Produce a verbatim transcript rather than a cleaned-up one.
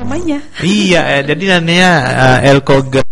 namanya. Iya, eh, jadi namanya uh, El Koga